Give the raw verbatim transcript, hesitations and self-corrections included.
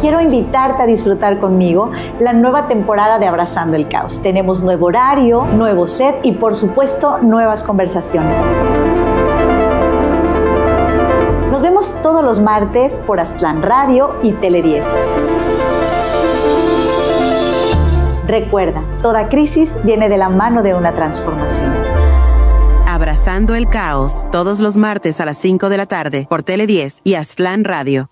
quiero invitarte a disfrutar conmigo la nueva temporada de Abrazando el Caos. Tenemos nuevo horario, nuevo set y por supuesto nuevas conversaciones. Nos vemos todos los martes por Aztlán Radio y Tele diez. Recuerda, toda crisis viene de la mano de una transformación. Abrazando el Caos, todos los martes a las cinco de la tarde por Tele diez y Aztlán Radio.